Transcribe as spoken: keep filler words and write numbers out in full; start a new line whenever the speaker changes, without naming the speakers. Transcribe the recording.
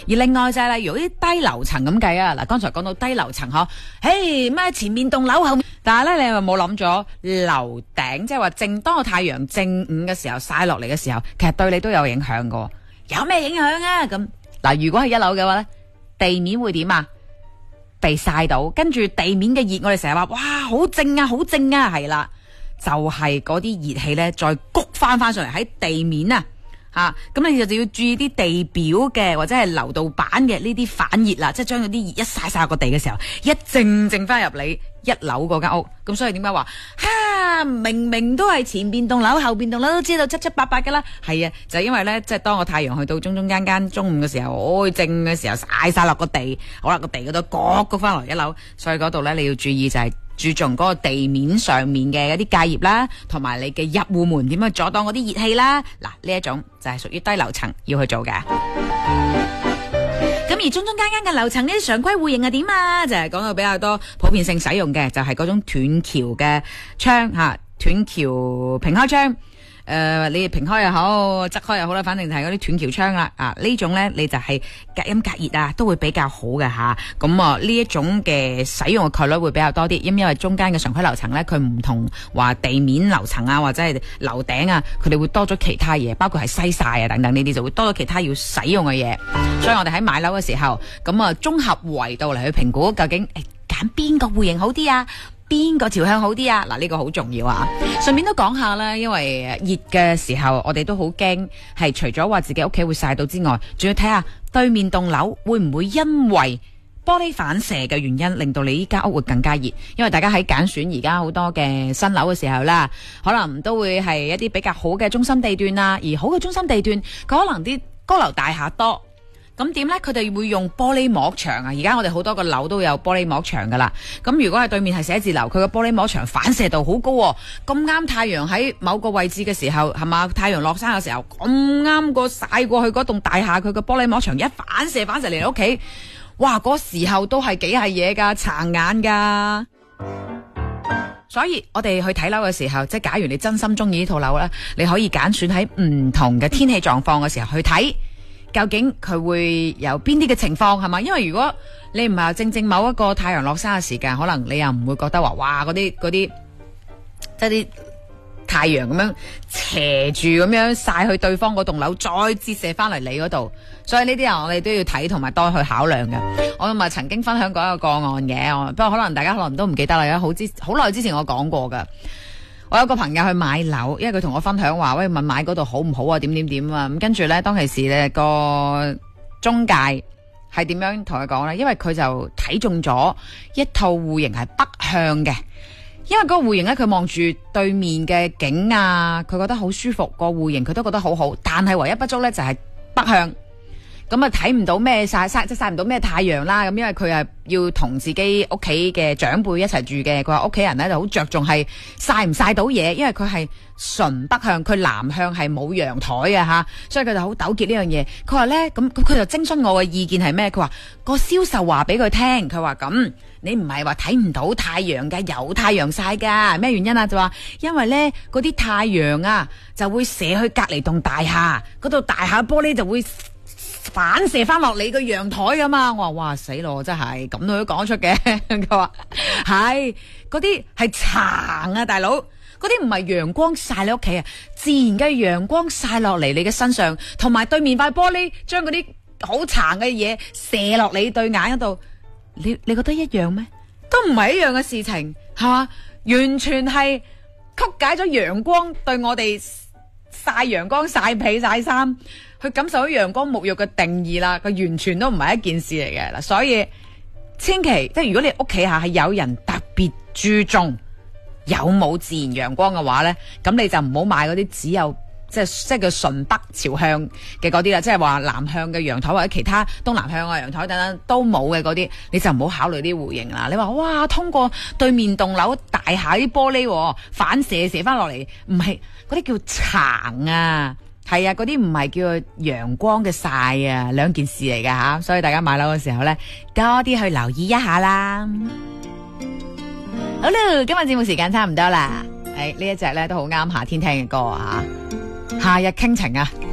而另外就係例如啲低樓層咁計啊，嗱，剛才講到低樓層嗬，誒咩前面棟樓後面，但係咧你係咪冇諗咗樓頂，即係話正當個太陽正午嘅時候曬落嚟嘅時候，其實對你都有影響㗎。有咩影響啊？咁嗱，如果係一樓嘅話咧，地面會點啊？被曬到，跟住地面嘅熱，我哋成日話哇好正啊，好正啊，係啦，就係嗰啲熱氣咧，再谷翻翻上嚟喺地面啊，吓，咁你就要注意啲地表嘅或者係樓道板嘅呢啲反熱啦，即係將嗰啲熱一曬曬落個地嘅時候，一靜靜翻入你一樓嗰間屋，咁所以點解話哈明明都係前邊棟樓後邊棟樓都知道七七八八噶啦，係啊，就係因為咧，即係當個太陽去到中中間間中午嘅時候，哦正嘅時候曬曬落個地，好啦個地嗰度焗焗翻落一樓，所以嗰度咧你要注意就係注重嗰個地面上面嘅一啲介業啦，同埋你嘅入戶門點樣阻擋嗰啲熱氣啦，嗱呢一種就係屬於低樓層要去做嘅。咁而中中間間嘅樓層呢啲常規戶型係點啊？就係、是、講到比較多普遍性使用嘅，就係、是、嗰種斷橋嘅窗吓，斷橋平開窗。誒、呃，你平開又好，側開又好啦，反正就係嗰啲斷橋窗啦。啊，呢種咧你就係隔音隔熱啊，都會比較好嘅吓。咁啊，呢一種嘅使用嘅概率會比較多啲，因因為中間嘅常規樓層咧，佢唔同話地面樓層啊，或者係樓頂啊，佢哋會多咗其他嘢，包括係西曬啊等等呢啲，就會多咗其他要使用嘅嘢。所以我哋喺買樓嘅時候，咁啊綜合維度嚟去評估，究竟誒揀邊個戶型好啲啊？邊個朝向好啲啊？嗱，呢個好重要啊！順便都講下啦，因為熱嘅時候，我哋都好驚，係除咗話自己屋企會曬到之外，仲要睇下對面棟樓會唔會因為玻璃反射嘅原因，令到你依間屋會更加熱。因為大家喺揀選而家好多嘅新樓嘅時候啦，可能都會係一啲比較好嘅中心地段啦，而好嘅中心地段，佢可能啲高樓大廈多。咁點呢？佢哋會用玻璃幕牆啊！而家我哋好多個樓都有玻璃幕牆噶啦。咁如果係對面係寫字樓，佢個玻璃幕牆反射度好高喎。咁啱太陽喺某個位置嘅時候，係嘛？太陽落山嘅時候，咁啱個曬過去嗰棟大廈，佢個玻璃幕牆一反射反射嚟你屋企，哇！嗰時候都係幾係嘢噶，殘眼噶。所以我哋去睇樓嘅時候，即係假如你真心中意呢套樓咧，你可以揀選喺唔同嘅天氣狀況嘅時候去睇。究竟佢會有邊啲嘅情況係嘛？因為如果你唔係正正某一個太陽落山嘅時間，可能你又唔會覺得話哇嗰啲嗰啲即係啲太陽咁樣斜住咁樣曬去對方嗰棟樓，再折射翻嚟你嗰度。所以呢啲人我哋都要睇同埋多去考量嘅。我咪曾經分享過一個個案嘅，不過可能大家可能都唔記得啦。好之好耐之前我講過噶。我有個朋友去買樓，因為佢同我分享話，喂，問買嗰度好唔好啊？點點點啊！咁跟住咧，當其時咧個中介係點樣同佢講咧？因為佢就睇中咗一套戶型係北向嘅，因為嗰個戶型咧，佢望住對面嘅景啊，佢覺得好舒服，個戶型佢都覺得好好，但係唯一不足咧就係北向。咁啊睇唔到咩曬曬即係曬唔到咩太陽啦，咁因為佢係要同自己屋企嘅長輩一齊住嘅，佢話屋企人咧就好着重係曬唔曬到嘢，因為佢係純北向，佢南向係冇陽台嘅吓，所以佢就好糾結呢樣嘢。佢話咧咁咁佢就徵詢我嘅意見係咩？佢話個銷售話俾佢聽，佢話咁你唔係話睇唔到太陽嘅，有太陽曬噶，咩原因啊？就話因為咧嗰啲太陽啊就會射去隔籬棟大廈嗰度，大廈玻璃就會反射翻落你個陽台噶嘛。我話哇死咯，真係咁都講出嘅。佢話係嗰啲係殘啊，大佬，嗰啲唔係陽光曬你屋企啊，自然嘅陽光曬落嚟你嘅身上，同埋對面塊玻璃將嗰啲好殘嘅嘢射落你對眼嗰度，你你覺得一樣咩？都唔係一樣嘅事情，係嘛？完全係曲解咗陽光對我哋曬陽光曬被曬衫去感受到陽光沐浴嘅定義啦，佢完全都唔係一件事嚟嘅嗱，所以千祈即係如果你屋企下係有人特別注重有冇自然陽光嘅話咧，咁你就唔好買嗰啲只有即係即係叫純北朝向嘅嗰啲啦，即係話南向嘅陽台或者其他東南向嘅陽台等等都冇嘅嗰啲，你就唔好考慮啲戶型啦。你話哇，通過對面棟樓大廈啲玻璃反射射翻落嚟，唔係嗰啲叫殘啊。係啊，嗰啲唔係叫陽光嘅曬啊，兩件事嚟噶吓，所以大家買樓嘅時候咧，多啲去留意一下啦。好啦，今日節目時間差唔多啦，誒、哎，呢一隻咧都好啱夏天聽嘅歌啊，夏日傾情啊。